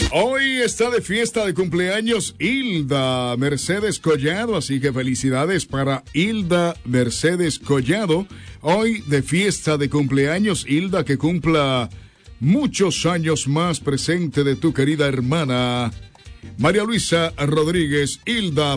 Hoy está de fiesta de cumpleaños Hilda Mercedes Collado, así que felicidades para Hilda Mercedes Collado. Hoy de fiesta de cumpleaños, Hilda, que cumpla muchos años más, presente de tu querida hermana María Luisa Rodríguez, Hilda